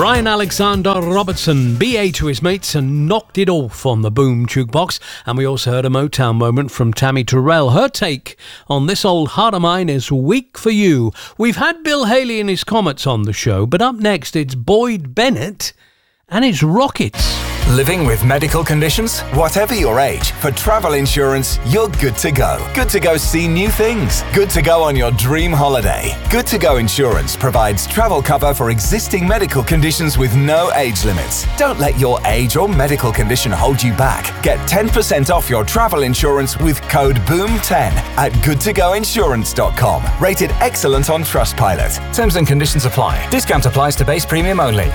Brian Alexander Robertson, BA to his mates and knocked it off on the Boom Jukebox. And we also heard a Motown moment from Tammy Terrell. Her take on This Old Heart of Mine is Weak for You. We've had Bill Haley and his Comets on the show, but up next it's Boyd Bennett and his Rockets. Living with medical conditions? Whatever your age, for travel insurance, you're good to go. Good to go see new things. Good to go on your dream holiday. Good to Go Insurance provides travel cover for existing medical conditions with no age limits. Don't let your age or medical condition hold you back. Get 10% off your travel insurance with code BOOM10 at goodtogoinsurance.com. Rated excellent on Trustpilot. Terms and conditions apply. Discount applies to base premium only.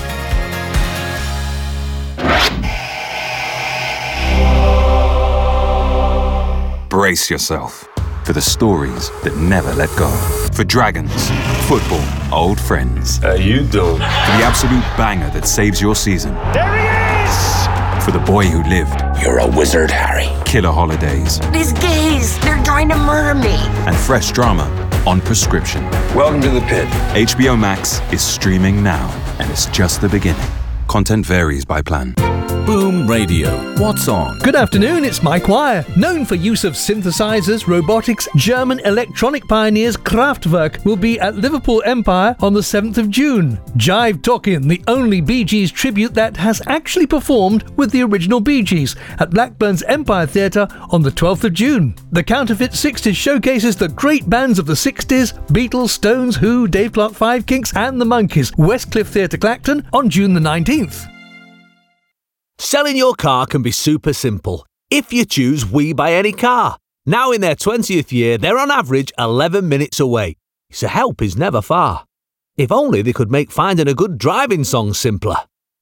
Brace yourself for the stories that never let go. For dragons, football, old friends. How you doing? For the absolute banger that saves your season. There he is! For the boy who lived. You're a wizard, Harry. Killer holidays. These gays, they're trying to murder me. And fresh drama on prescription. Welcome to the pit. HBO Max is streaming now, and it's just the beginning. Content varies by plan. Boom Radio. What's on? Good afternoon, it's Mike Wire. Known for use of synthesizers, robotics, German electronic pioneers Kraftwerk will be at Liverpool Empire on the 7th of June. Jive Talkin', the only Bee Gees tribute that has actually performed with the original Bee Gees at Blackburn's Empire Theatre on the 12th of June. The Counterfeit 60s showcases the great bands of the 60s, Beatles, Stones, Who, Dave Clark 5, Kinks and the Monkees, Westcliff Theatre Clacton on June the 19th. Selling your car can be super simple if you choose We Buy Any Car. Now in their 20th year, they're on average 11 minutes away, so help is never far. If only they could make finding a good driving song simpler.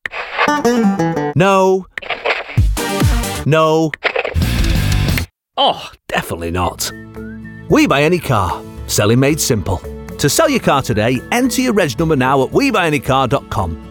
No. Oh, definitely not. We Buy Any Car. Selling made simple. To sell your car today, enter your reg number now at webuyanycar.com.